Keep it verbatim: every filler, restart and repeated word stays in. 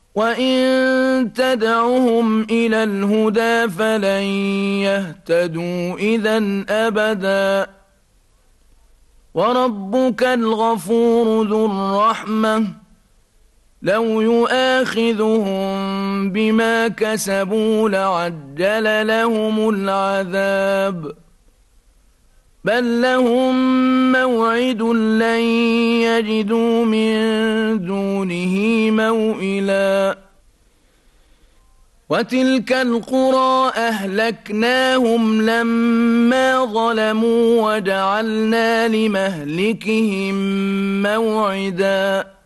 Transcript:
وإن تدعهم إلى الهدى فلن يهتدوا إذًا أبدًا. وربك الغفور ذو الرحمة لو يؤاخذهم بما كسبوا لعجل لهم العذاب بل لهم موعد لن يجدوا من دونه موئلا. وتلك القرى أهلكناهم لما ظلموا وجعلنا لمهلكهم موعدا